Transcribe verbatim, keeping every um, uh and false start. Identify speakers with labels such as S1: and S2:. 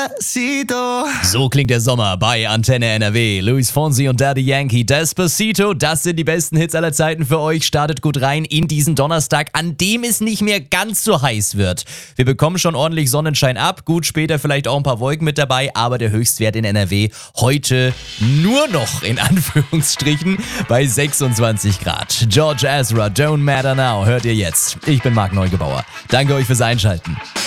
S1: Despacito.
S2: So klingt der Sommer bei Antenne N R W. Luis Fonsi und Daddy Yankee. Despacito, das sind die besten Hits aller Zeiten für euch. Startet gut rein in diesen Donnerstag, an dem es nicht mehr ganz so heiß wird. Wir bekommen schon ordentlich Sonnenschein ab. Gut, später vielleicht auch ein paar Wolken mit dabei, aber der Höchstwert in N R W heute nur noch in Anführungsstrichen bei sechsundzwanzig Grad. George Ezra, Don't Matter Now, hört ihr jetzt. Ich bin Marc Neugebauer. Danke euch fürs Einschalten.